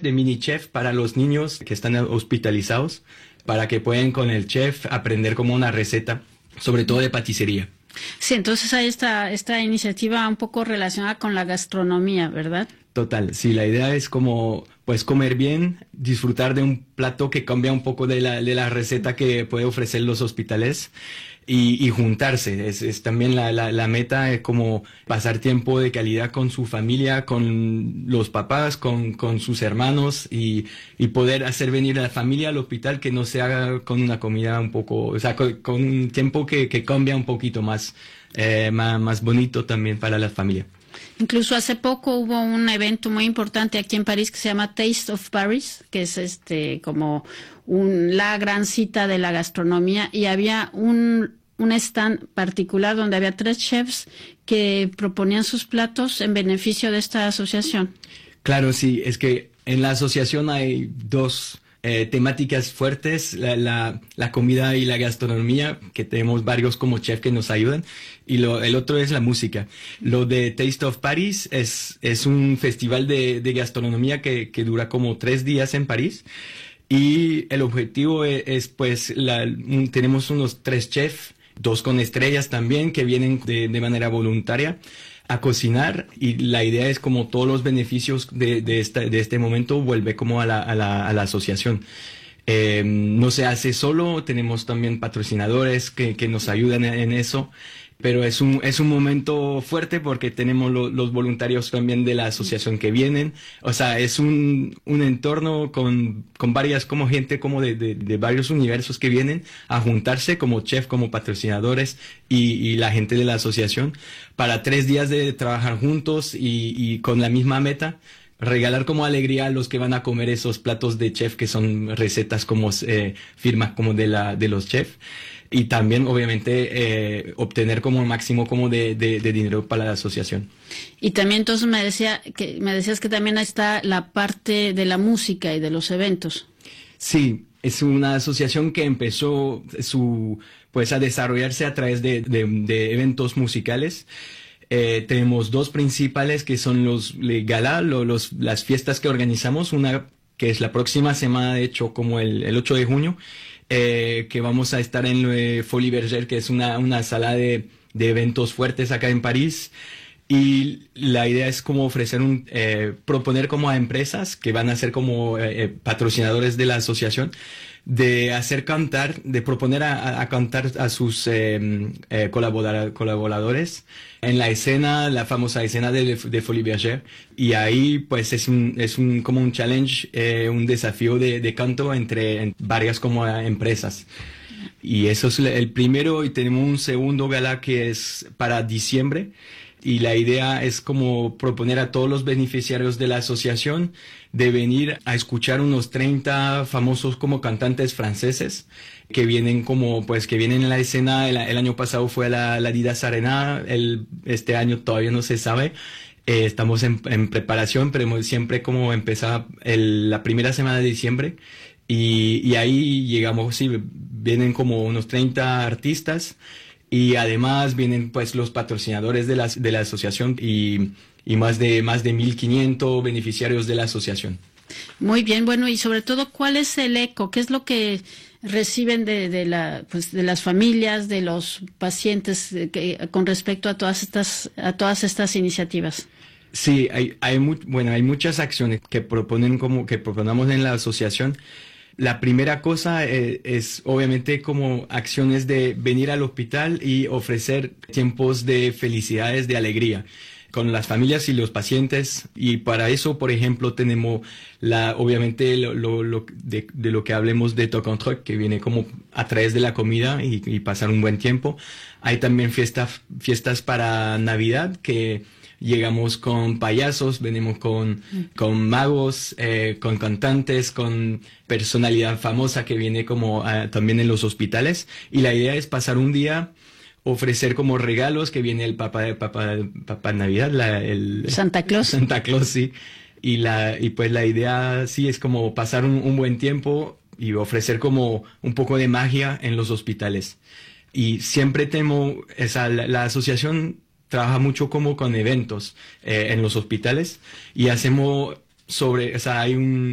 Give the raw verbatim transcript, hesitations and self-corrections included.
de mini chef para los niños que están hospitalizados, para que puedan con el chef aprender como una receta, sobre todo de paticería. Sí, entonces hay esta, esta iniciativa un poco relacionada con la gastronomía, ¿verdad? Total, sí, la idea es como pues comer bien, disfrutar de un plato que cambia un poco de la, de la receta que puede ofrecer los hospitales y, y juntarse. Es, es también la, la, la meta, es como pasar tiempo de calidad con su familia, con los papás, con, con sus hermanos y, y poder hacer venir a la familia al hospital, que no se haga con una comida un poco, o sea, con, con un tiempo que, que cambia un poquito más, eh, más, más bonito también para la familia. Incluso hace poco hubo un evento muy importante aquí en París que se llama Taste of Paris, que es este como un, la gran cita de la gastronomía, y había un, un stand particular donde había tres chefs que proponían sus platos en beneficio de esta asociación. Claro, sí, es que en la asociación hay dos eh, temáticas fuertes, la, la, la comida y la gastronomía, que tenemos varios como chefs que nos ayudan, y lo, el otro es la música. Lo de Taste of Paris es, es un festival de, de gastronomía que, que dura como tres días en París, y el objetivo es, es pues, la, un, tenemos unos tres chefs, dos con estrellas también, que vienen de, de manera voluntaria a cocinar, y la idea es como todos los beneficios de, de, esta, de este momento vuelve como a la, a la, a la asociación. Eh, no se hace solo, tenemos también patrocinadores que, que nos ayudan en eso, pero es un, es un momento fuerte porque tenemos lo, los voluntarios también de la asociación que vienen. O sea, es un, un entorno con, con varias como gente como de, de, de varios universos que vienen a juntarse como chef, como patrocinadores y, y la gente de la asociación para tres días de trabajar juntos y, y con la misma meta. Regalar como alegría a los que van a comer esos platos de chef que son recetas como eh, firmas como de la de los chefs, y también obviamente eh, obtener como el máximo como de, de, de dinero para la asociación. Y también entonces me decía que me decías que también está la parte de la música y de los eventos. Sí, es una asociación que empezó su pues a desarrollarse a través de, de, de eventos musicales. Eh, tenemos dos principales que son los gala, lo, los, las fiestas que organizamos, una que es la próxima semana, de hecho, como el, el ocho de junio, eh, que vamos a estar en le Folies Bergère, que es una, una sala de, de eventos fuertes acá en París. Y la idea es como ofrecer un, eh, proponer como a empresas que van a ser como eh, patrocinadores de la asociación, de hacer cantar, de proponer a, a cantar a sus eh, eh, colaborador, colaboradores en la escena, la famosa escena de, de Folies Bergère. Y ahí pues es un, es un como un challenge, eh, un desafío de, de canto entre en varias como empresas. Y eso es el primero, y tenemos un segundo gala que es para diciembre. Y la idea es como proponer a todos los beneficiarios de la asociación de venir a escuchar unos treinta famosos como cantantes franceses que vienen como, pues, que vienen en la escena. El, el año pasado fue la, la Adidas Arena, el, este año todavía no se sabe. Eh, estamos en, en preparación, pero siempre como empezaba el, la primera semana de diciembre. Y, y ahí llegamos, sí, vienen como unos treinta artistas. Y además vienen pues los patrocinadores de la, de la asociación y, y más de más de mil quinientos beneficiarios de la asociación. Muy bien, bueno, y sobre todo, ¿cuál es el eco? ¿Qué es lo que reciben de, de, la, pues, de las familias, de los pacientes que, con respecto a todas estas, a todas estas iniciativas? Sí, hay, hay, mu bueno, hay muchas acciones que proponen como que proponemos en la asociación. La primera cosa eh, es obviamente como acciones de venir al hospital y ofrecer tiempos de felicidades, de alegría con las familias y los pacientes. Y para eso, por ejemplo, tenemos la obviamente lo, lo, lo de, de lo que hablemos de Toc en Troc, que viene como a través de la comida y, y pasar un buen tiempo. Hay también fiestas fiestas para Navidad, que llegamos con payasos, venimos con, con magos, eh, con cantantes, con personalidad famosa que viene como uh, también en los hospitales. Y la idea es pasar un día, ofrecer como regalos, que viene el Papá de Papá, Papá Navidad, la, el Santa Claus. Santa Claus, sí. Y, la, y pues la idea sí es como pasar un, un buen tiempo y ofrecer como un poco de magia en los hospitales. Y siempre temo, esa, la, la asociación trabaja mucho como con eventos eh, en los hospitales, y hacemos sobre, o sea, hay un